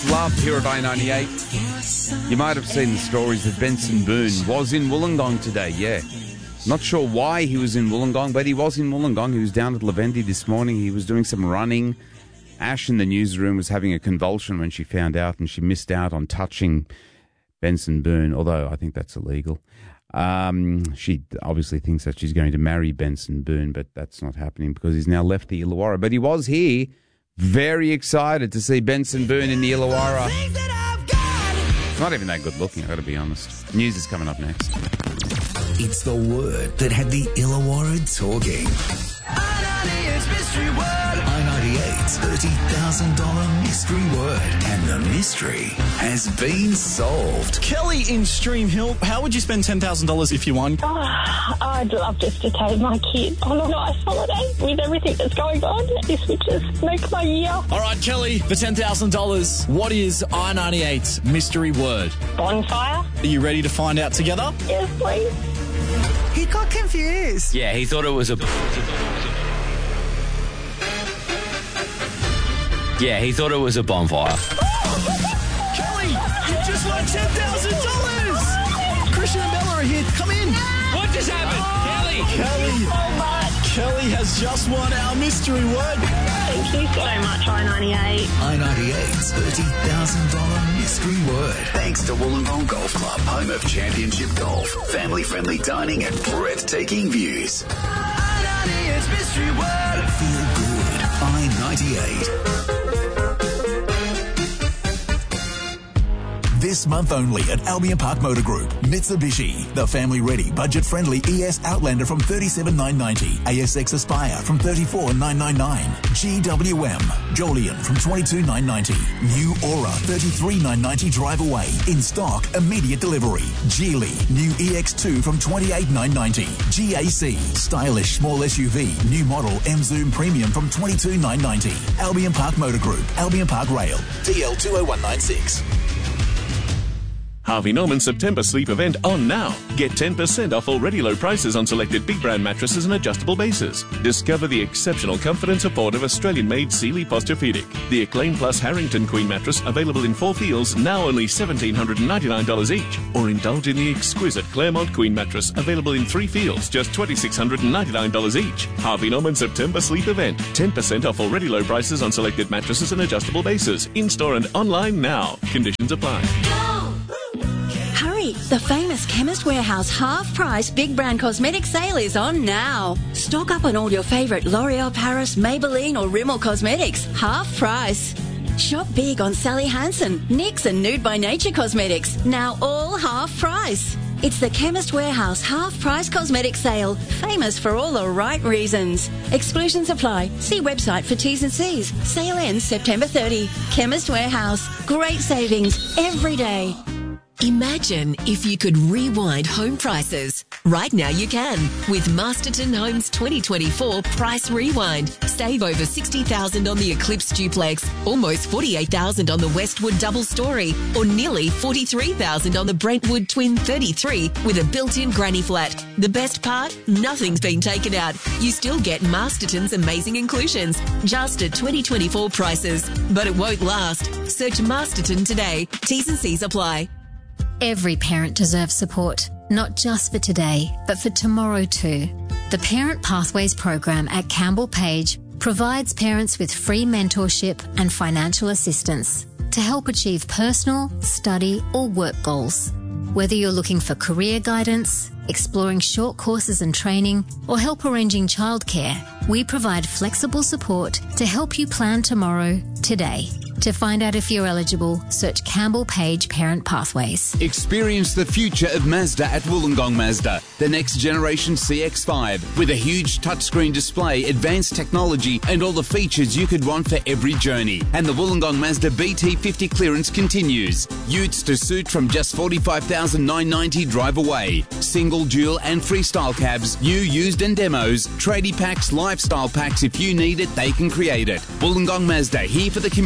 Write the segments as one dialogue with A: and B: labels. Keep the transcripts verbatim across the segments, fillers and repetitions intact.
A: Love here at I ninety-eight. You might have seen the stories that Benson Boone was in Wollongong today, yeah. Not sure why he was in Wollongong, but he was in Wollongong. He was down at Lavendi this morning. He was doing some running. Ash in the newsroom was having a convulsion when she found out, and she missed out on touching Benson Boone, although I think that's illegal. Um, she obviously thinks that she's going to marry Benson Boone, but that's not happening because he's now left the Illawarra. But he was here, very excited to see Benson Boone in the Illawarra. It's not even that good looking, I've got to be honest. News is coming up next.
B: It's the word that had the Illawarra talking. I ninety-eight's mystery word. I ninety-eight's thirty thousand dollars mystery word. And the mystery has been solved.
C: Kelly in Stream Hill, how would you spend ten thousand dollars if you won?
D: Oh, I'd love just to take my kid on a nice holiday with everything that's going on. This would just make my year.
C: All right, Kelly, for ten thousand dollars, what is I ninety-eight's mystery word?
D: Bonfire.
C: Are you ready to find out together?
D: Yes, please.
E: He got confused.
F: Yeah, he thought it was a... Yeah, he thought it was a bonfire.
C: Oh! Kelly, you just won ten thousand dollars! Christian and Bella are here. Come in.
F: What just happened?
C: Oh,
F: Kelly!
C: Kelly!
D: So much.
C: Kelly has just won our mystery word.
D: Thank you so much, I ninety-eight.
B: I ninety-eight's thirty thousand dollars mystery word. Thanks to Wollongong Golf Club, home of championship golf, family-friendly dining and breathtaking views. I ninety-eight's mystery word. Feel good. I ninety-eight. This month only at Albion Park Motor Group. Mitsubishi, the family-ready, budget-friendly E S Outlander from thirty-seven thousand nine hundred ninety. A S X Aspire from thirty-four thousand nine hundred ninety-nine. G W M, Jolion from twenty-two thousand nine hundred ninety. New Aura, thirty-three thousand nine hundred ninety drive away. In stock, immediate delivery. Geely, new E X two from twenty-eight thousand nine hundred ninety. G A C, stylish small S U V, new model M-Zoom Premium from twenty-two thousand nine hundred ninety. Albion Park Motor Group, Albion Park Rail, T L two oh one nine six.
G: Harvey Norman September Sleep event on now. Get ten percent off already low prices on selected big brand mattresses and adjustable bases. Discover the exceptional comfort and support of Australian-made Sealy Posturepedic. The Acclaim Plus Harrington Queen mattress available in four feels, now only one thousand seven hundred ninety-nine dollars each. Or indulge in the exquisite Claremont Queen mattress available in three feels, just two thousand six hundred ninety-nine dollars each. Harvey Norman September Sleep event. ten percent off already low prices on selected mattresses and adjustable bases. In-store and online now. Conditions apply.
H: Hurry! The famous Chemist Warehouse half-price big brand cosmetic sale is on now. Stock up on all your favourite L'Oreal Paris, Maybelline or Rimmel cosmetics. Half price. Shop big on Sally Hansen, NYX and Nude by Nature cosmetics. Now all half price. It's the Chemist Warehouse half-price cosmetic sale. Famous for all the right reasons. Exclusions apply. See website for T's and C's. Sale ends September thirtieth. Chemist Warehouse. Great savings every day.
I: Imagine if you could rewind home prices. Right now you can with Masterton Homes twenty twenty-four Price Rewind. Save over sixty thousand dollars on the Eclipse Duplex, almost forty-eight thousand dollars on the Westwood Double Story, or nearly forty-three thousand dollars on the Brentwood Twin thirty-three with a built-in granny flat. The best part? Nothing's been taken out. You still get Masterton's amazing inclusions, just at twenty twenty-four prices. But it won't last. Search Masterton today. T's and C's apply.
J: Every parent deserves support, not just for today, but for tomorrow too. The Parent Pathways program at Campbell Page provides parents with free mentorship and financial assistance to help achieve personal, study or work goals. Whether you're looking for career guidance, exploring short courses and training, or help arranging childcare, we provide flexible support to help you plan tomorrow today. To find out if you're eligible, search Campbell Page Parent Pathways.
A: Experience the future of Mazda at Wollongong Mazda. The next generation C X five with a huge touchscreen display, advanced technology and all the features you could want for every journey. And the Wollongong Mazda B T fifty clearance continues. Utes to suit from just forty-five thousand nine hundred ninety dollars drive away. Single, dual and freestyle cabs, new, used and demos, tradie packs, lifestyle packs. If you need it, they can create it. Wollongong Mazda, here for the community.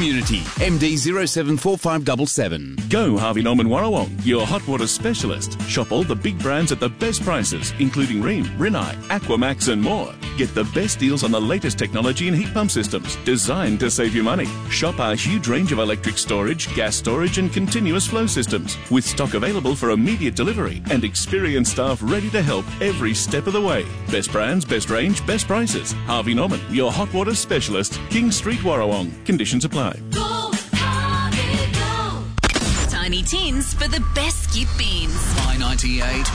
A: M D zero seven four five seven seven.
G: Go Harvey Norman Warrawong, your hot water specialist. Shop all the big brands at the best prices, including Rheem, Rinnai, Aquamax and more. Get the best deals on the latest technology and heat pump systems, designed to save you money. Shop our huge range of electric storage, gas storage and continuous flow systems, with stock available for immediate delivery and experienced staff ready to help every step of the way. Best brands, best range, best prices. Harvey Norman, your hot water specialist. King Street, Warrawong. Conditions apply.
I: Go, Harvey, go. Tiny tins for the best skip beans.
B: I ninety-eight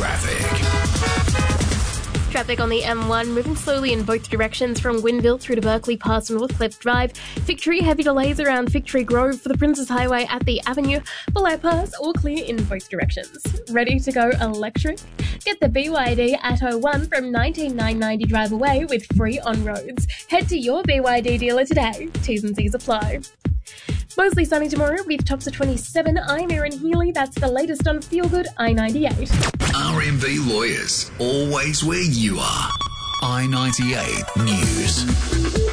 B: traffic.
K: Traffic on the M one moving slowly in both directions from Gwynville through to Berkeley past Northcliffe Drive. Victory, heavy delays around Victory Grove for the Princes Highway at the Avenue. Bulli Pass, all clear in both directions. Ready to go electric? Get the B Y D Atto one from nineteen thousand nine hundred ninety drive away with free on-roads. Head to your B Y D dealer today. T's and C's apply. Mostly sunny tomorrow with tops of twenty-seven. I'm Erin Healy. That's the latest on Feel Good I ninety-eight.
B: R M B Lawyers, always where you are. I ninety-eight News.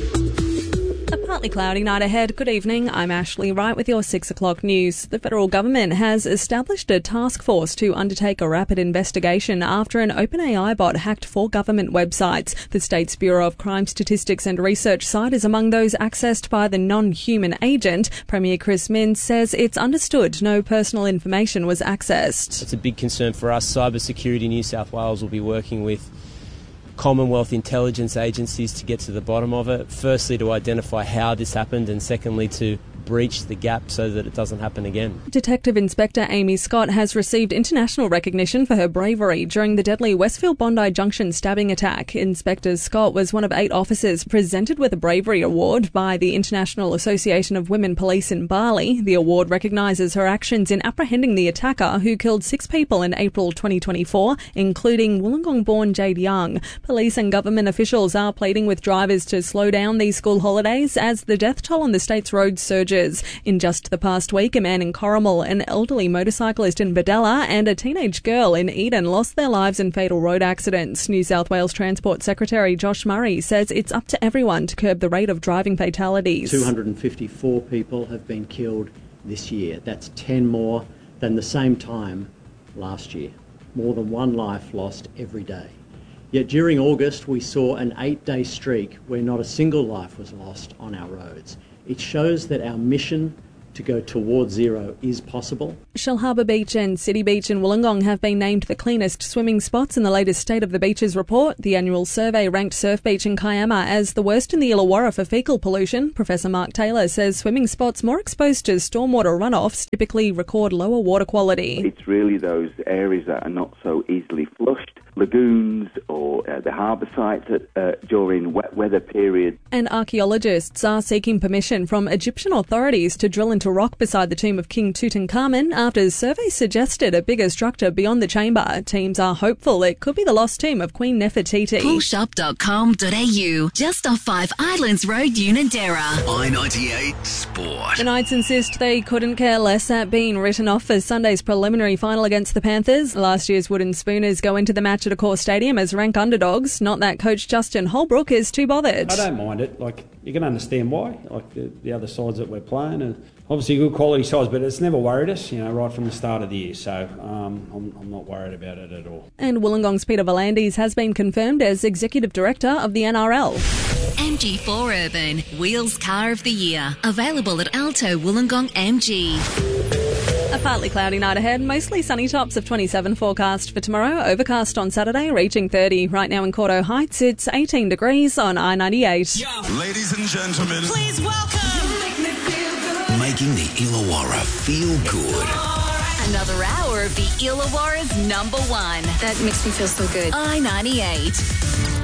L: A partly cloudy night ahead. Good evening. I'm Ashley Wright with your six o'clock news. The federal government has established a task force to undertake a rapid investigation after an OpenAI bot hacked four government websites. The state's Bureau of Crime Statistics and Research site is among those accessed by the non-human agent. Premier Chris Minns says it's understood no personal information was accessed.
M: It's a big concern for us. Cybersecurity New South Wales will be working with Commonwealth intelligence agencies to get to the bottom of it. Firstly, to identify how this happened, and secondly, to breach the gap so that it doesn't happen again.
L: Detective Inspector Amy Scott has received international recognition for her bravery during the deadly Westfield Bondi Junction stabbing attack. Inspector Scott was one of eight officers presented with a bravery award by the International Association of Women Police in Bali. The award recognises her actions in apprehending the attacker who killed six people in April twenty twenty-four, including Wollongong-born Jade Young. Police and government officials are pleading with drivers to slow down these school holidays as the death toll on the state's roads surges. In just the past week, a man in Corrimal, an elderly motorcyclist in Badella and a teenage girl in Eden lost their lives in fatal road accidents. New South Wales Transport Secretary Josh Murray says it's up to everyone to curb the rate of driving fatalities.
N: two hundred fifty-four people have been killed this year. That's ten more than the same time last year. More than one life lost every day. Yet during August, we saw an eight-day streak where not a single life was lost on our roads. It shows that our mission to go towards zero is possible.
L: Shellharbour Beach and City Beach in Wollongong have been named the cleanest swimming spots in the latest State of the Beaches report. The annual survey ranked Surf Beach in Kiama as the worst in the Illawarra for faecal pollution. Professor Mark Taylor says swimming spots more exposed to stormwater runoffs typically record lower water quality.
O: It's really those areas that are not so easily flushed, lagoons or uh, the harbour sites at, uh, during wet weather periods.
L: And archaeologists are seeking permission from Egyptian authorities to drill into rock beside the tomb of King Tutankhamun after surveys suggested a bigger structure beyond the chamber. Teams are hopeful it could be the lost tomb of Queen Nefertiti.
I: cool shop dot com dot a u, just off Five Islands Road, Unanderra.
B: I ninety-eight Sport.
L: The Knights insist they couldn't care less at being written off for Sunday's preliminary final against the Panthers. Last year's Wooden Spooners go into the match at Accor Stadium as rank underdogs. Not that coach Justin Holbrook is too bothered.
P: I don't mind it. Like, you can understand why. Like the, the other sides that we're playing are obviously good quality sides, but it's never worried us, you know, right from the start of the year. So um, I'm, I'm not worried about it at all.
L: And Wollongong's Peter Volandis has been confirmed as Executive Director of the N R L.
I: M G four Urban, Wheels Car of the Year. Available at Alto Wollongong M G.
L: A partly cloudy night ahead, mostly sunny, tops of twenty-seven forecast for tomorrow. Overcast on Saturday, reaching thirty. Right now in Cordo Heights, it's eighteen degrees on I ninety-eight.
B: Ladies and gentlemen,
I: Please welcome
B: making the Illawarra feel good.
I: another hour of the Illawarra's number one.
Q: That makes me feel so good.
I: I ninety-eight.